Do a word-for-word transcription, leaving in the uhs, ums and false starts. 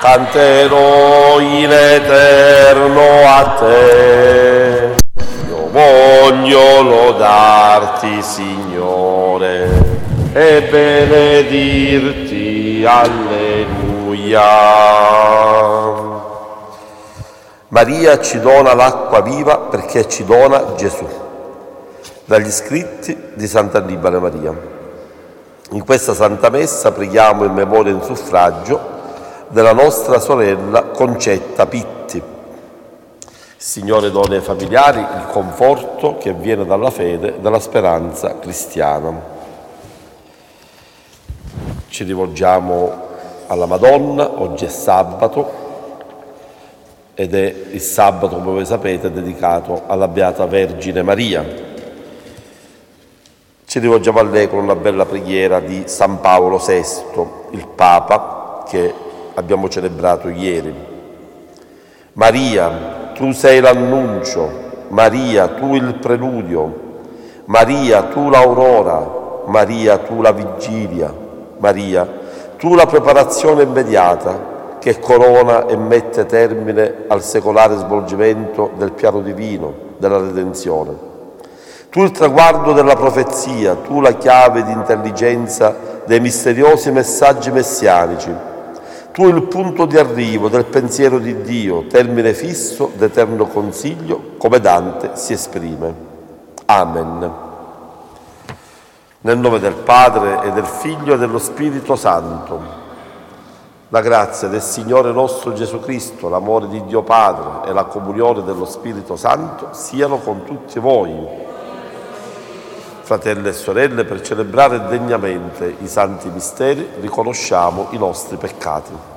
canterò in eterno a te. Io voglio lodarti, Signore, e benedirti, alleluia. Maria ci dona l'acqua viva perché ci dona Gesù. Dagli scritti di Sant'Annibale Maria. In questa Santa Messa preghiamo in memoria e in suffragio della nostra sorella Concetta Pitti. Il Signore doni ai familiari il conforto che viene dalla fede e dalla speranza cristiana. Ci rivolgiamo alla Madonna. Oggi è sabato ed è il sabato, come voi sapete, dedicato alla Beata Vergine Maria. Ci rivolgiamo a lei con una bella preghiera di San Paolo sesto, il Papa, che abbiamo celebrato ieri. Maria, tu sei l'annuncio, Maria, tu il preludio, Maria, tu l'aurora, Maria, tu la vigilia, Maria, tu la preparazione immediata che corona e mette termine al secolare svolgimento del piano divino della redenzione. Tu il traguardo della profezia, tu la chiave di intelligenza dei misteriosi messaggi messianici, tu il punto di arrivo del pensiero di Dio, termine fisso d'eterno consiglio, come Dante si esprime. Amen. Nel nome del Padre e del Figlio e dello Spirito Santo. La grazia del Signore nostro Gesù Cristo, l'amore di Dio Padre e la comunione dello Spirito Santo siano con tutti voi. Fratelli e sorelle, per celebrare degnamente i santi misteri riconosciamo i nostri peccati.